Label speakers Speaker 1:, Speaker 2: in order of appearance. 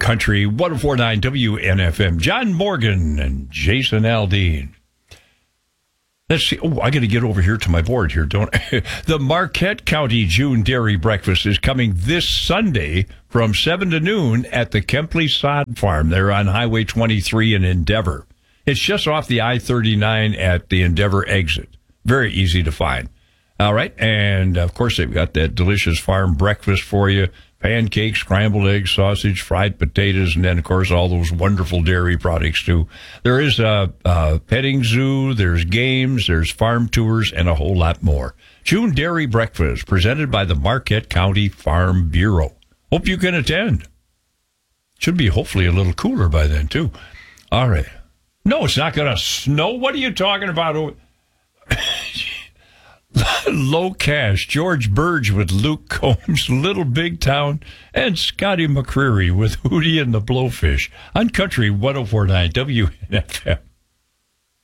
Speaker 1: Country 104.9 WNFM. John Morgan and Jason Aldean. Let's see. Oh, I got to get over here to my board here, don't I? The Marquette County June Dairy Breakfast is coming this Sunday from 7 to noon at the Kempley Sod Farm. They're on Highway 23 in Endeavor. It's just off the I-39 at the Endeavor exit. Very easy to find. All right. And, of course, they've got that delicious farm breakfast for you. Pancakes, scrambled eggs, sausage, fried potatoes, and then, of course, all those wonderful dairy products, too. There is a petting zoo, there's games, there's farm tours, and a whole lot more. June Dairy Breakfast, presented by the Marquette County Farm Bureau. Hope you can attend. Should be hopefully a little cooler by then, too. All right. No, it's not going to snow. What are you talking about? Low Cash, George Burge with Luke Combs, Little Big Town, and Scotty McCreery with Hootie and the Blowfish on Country 104.9 WNFM.